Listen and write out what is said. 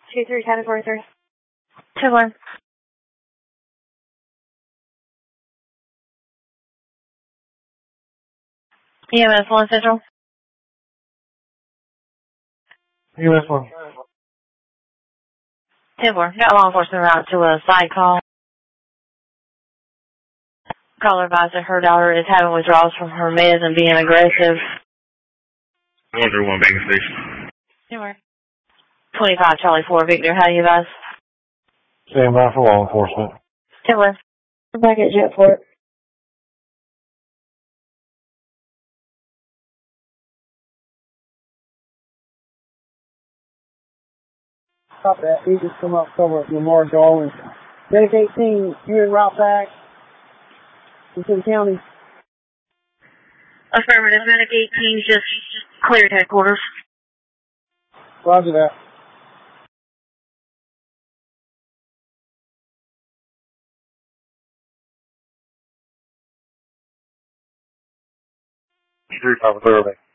23 category 3. 2-1. EMS 1 Central. EMS 1. 10-4. Got law enforcement route to a side call. Caller advised that her daughter is having withdrawals from her meds and being aggressive. 131 Bacon Station. 10-4. 25 Charlie 4 Victor. How do you advise? Stand by for law enforcement. 10-4. We're back at Jetport. Stop that. He just come up cover Lamar Darwin. Medic 18, you're en route back into the county. Affirmative. Medic 18 just cleared headquarters. Roger that. Street Officer.